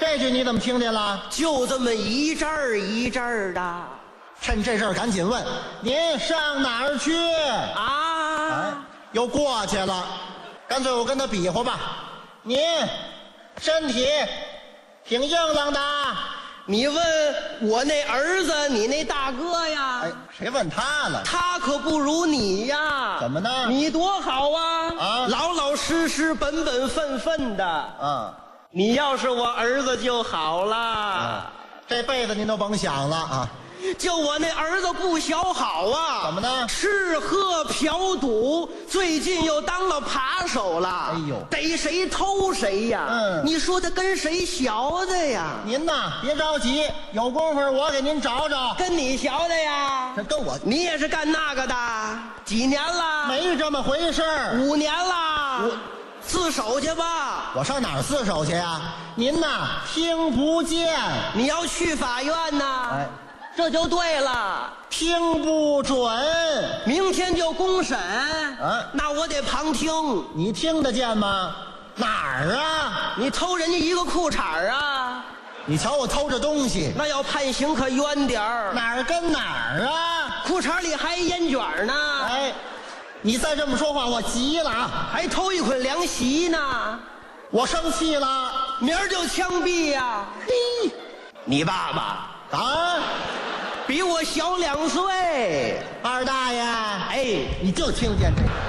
这句你怎么听见了？ 就这么一阵儿一阵儿的。 趁这事儿赶紧问，您上哪儿去？ 啊， 又过去了。干脆我跟他比划吧，您身体挺硬朗的。 你问我那儿子，你那大哥呀？ 哎，谁问他了？ 他可不如你呀。 怎么呢？ 你多好啊！ 啊， 老老实实、本本分分的。 啊， 你要是我儿子就好了。 这辈子您都甭想了啊！ 就我那儿子不小好啊！ 怎么呢？ 吃喝嫖赌，最近又当了扒手了。 哎呦， 逮谁偷谁呀！你说他跟谁学的呀？ 您呐，别着急，有功夫我给您找找。 跟你学的呀？ 这跟我， 你也是干那个的？几年了？ 没这么回事儿。 5年了。自首去吧。 我上哪儿自首去呀？您呐，听不见。 你要去法院呐？ 哎， 这就对了， 听不准。 明天就公审。那我得旁听。 你听得见吗？哪儿啊？ 你偷人家一个裤衩啊？ 你瞧我偷着东西， 那要判刑可冤点儿。 哪儿跟哪儿啊？ 裤衩里还烟卷呢。 哎，你再这么说话，我急了啊！ 还偷一捆凉席呢。 我生气了， 明儿就枪毙呀！嘿，你爸爸啊， 比我小2岁。 二大爷， 哎， 你就听见这个。